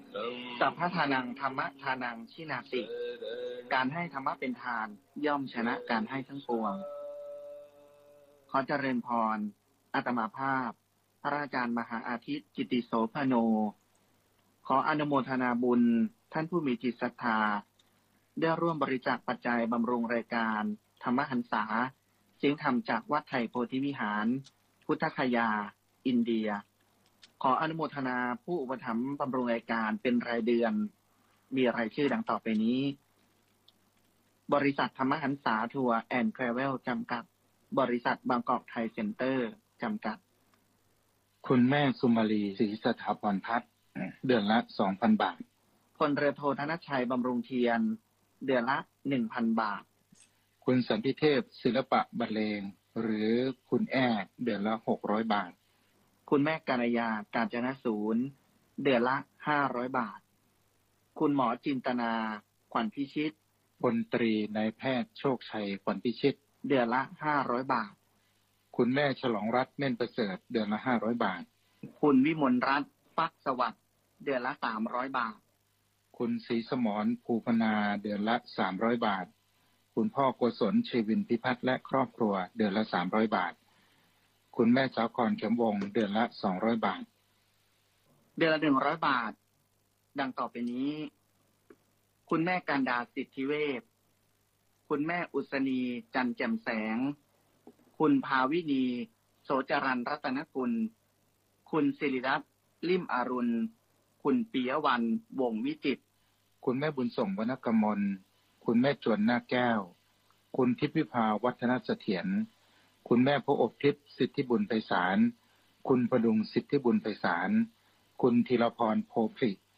สัพพทานังธรรมทานังชินาติการให้ธรรมะเป็นทานย่อมชนะการให้ทั้งปวงขอเจริญพรอาตมาภาพพระอาจารย์มหาอาทิตย์กิติโสภโนขออนุโมทนาบุญท่านผู้มีจิตศรัทธาได้ร่วมบริจาคปัจจัยบำรุงรายการธรรมหันษาเสียงธรรมจากวัดไทยโพธิวิหารพุทธคยาอินเดียขออนุโมทนาผู้อุปถัมภ์บำรุงรายการเป็นรายเดือนมีรายชื่อดังต่อไปนี้บริษัทธรรมหันษาทัวร์แอนด์ทราเวลจำกัดบริษัทบางกอกไทยเซ็นเตอร์จำกัดคุณแม่สุมาลีศรีสถาพรพัฒน์เดือนละ 2,000 บาทพลเรือโทธนชัยบำรุงเทียนเดือนละ 1,000 บาทคุณสันติเทพศิลปะบรรเลงหรือคุณแอ้เดือนละ600 บาทคุณแม่กาญยาการจนศูนย์เดือนละ500 บาทคุณหมอจินตนาขวัญพิชิตพลตรีนายแพทย์โชคชัยขวัญพิชิตเดือนละ500 บาทคุณแม่ฉลองรัตน์เม่นประเสริฐเดือนละ500 บาทคุณวิมลรัตน์ฟักสวัสดิ์เดือนละ300 บาทคุณศรีสมรภูพนาเดือนละ300 บาทคุณพ่อโกศลชีวินพิพัฒน์และครอบครัวเดือนละ300 บาทคุณแม่สาครเข็มวงเดือนละ200 บาทเดือนละ100 บาทดังต่อไปนี้คุณแม่การดาสิทธิเวชคุณแม่อุศนีจันแจ่มแสงคุณภาวินีโสจรัญรัตนกุลคุณศิริรัตน์ลิ่มอรุณคุณปิยวันวงศ์วิจิตรคุณแม่บุญส่งวรรณกมลคุณแม่จวนหน้าแก้วคุณทิพย์วิภาวัฒนเสถียรคุณแม่พระอบทิพย์สิทธิบุญไพศาลคุณพดุงสิทธิบุญไพศาลคุณธีรพรโพผลิ